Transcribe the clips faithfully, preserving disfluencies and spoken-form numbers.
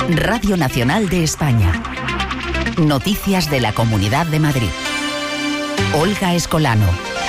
Radio Nacional de España. Noticias de la Comunidad de Madrid. Olga Escolano.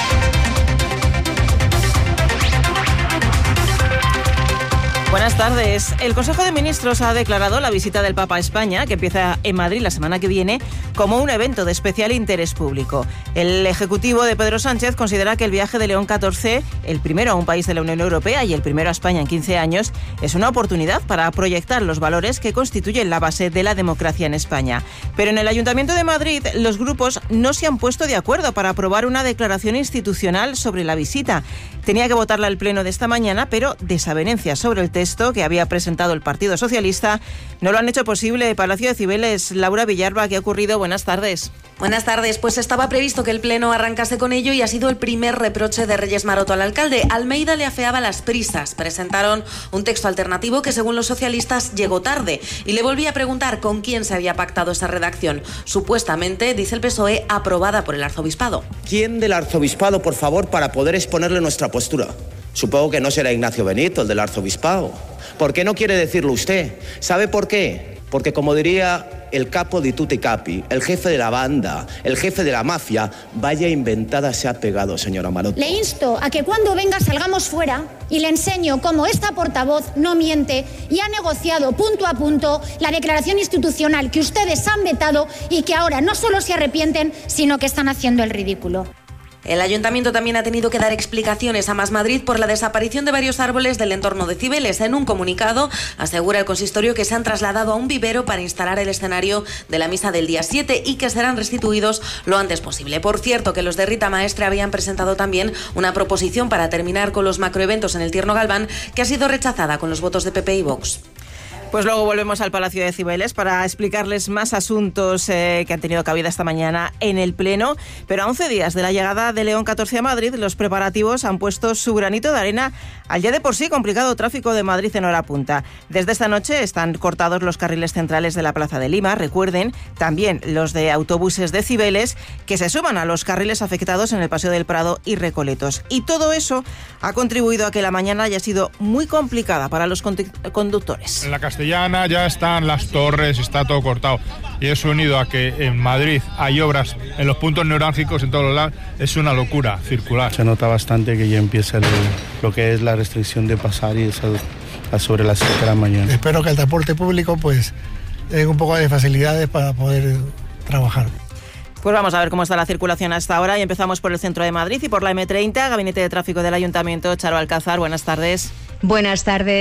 Buenas tardes. El Consejo de Ministros ha declarado la visita del Papa a España, que empieza en Madrid la semana que viene, como un evento de especial interés público. El Ejecutivo de Pedro Sánchez considera que el viaje de León catorce, el primero a un país de la Unión Europea y el primero a España en quince años, es una oportunidad para proyectar los valores que constituyen la base de la democracia en España. Pero en el Ayuntamiento de Madrid, los grupos no se han puesto de acuerdo para aprobar una declaración institucional sobre la visita. Tenía que votarla el Pleno de esta mañana, pero desavenencias sobre el texto que había presentado el Partido Socialista no lo han hecho posible. Palacio de Cibeles, Laura Villalba, ¿qué ha ocurrido? Buenas tardes. Buenas tardes. Pues estaba previsto que el Pleno arrancase con ello y ha sido el primer reproche de Reyes Maroto al alcalde. Almeida le afeaba las prisas. Presentaron un texto alternativo que, según los socialistas, llegó tarde y le volví a preguntar con quién se había pactado esa redacción. Supuestamente, dice el P S O E, aprobada por el arzobispado. ¿Quién del arzobispado, por favor, para poder exponerle nuestra postura? Supongo que no será Ignacio Benito, el del arzobispado. ¿Por qué no quiere decirlo usted? ¿Sabe por qué? Porque, como diría el capo di tutti capi, el jefe de la banda, el jefe de la mafia, vaya inventada se ha pegado, señora Maroto. Le insto a que cuando venga salgamos fuera y le enseño cómo esta portavoz no miente y ha negociado punto a punto la declaración institucional que ustedes han vetado y que ahora no solo se arrepienten, sino que están haciendo el ridículo. El Ayuntamiento también ha tenido que dar explicaciones a Más Madrid por la desaparición de varios árboles del entorno de Cibeles. En un comunicado asegura el consistorio que se han trasladado a un vivero para instalar el escenario de la misa del día siete y que serán restituidos lo antes posible. Por cierto, que los de Rita Maestre habían presentado también una proposición para terminar con los macroeventos en el Tierno Galván, que ha sido rechazada con los votos de P P y Vox. Pues luego volvemos al Palacio de Cibeles para explicarles más asuntos eh, que han tenido cabida esta mañana en el Pleno. Pero a once días de la llegada de León catorce a Madrid, los preparativos han puesto su granito de arena al ya de por sí complicado tráfico de Madrid en hora punta. Desde esta noche están cortados los carriles centrales de la Plaza de Lima, recuerden, también los de autobuses de Cibeles, que se suman a los carriles afectados en el Paseo del Prado y Recoletos. Y todo eso ha contribuido a que la mañana haya sido muy complicada para los conductores. En la Castellana ya están las torres, está todo cortado. Y eso unido a que en Madrid hay obras en los puntos neurálgicos en todos los lados, es una locura circular. Se nota bastante que ya empieza el, lo que es la restricción de pasar y eso sobre las siete de la mañana. Espero que el transporte público pues tenga un poco de facilidades para poder trabajar. Pues vamos a ver cómo está la circulación hasta ahora y empezamos por el centro de Madrid y por la eme treinta, Gabinete de Tráfico del Ayuntamiento. Charo Alcázar, buenas tardes. Buenas tardes.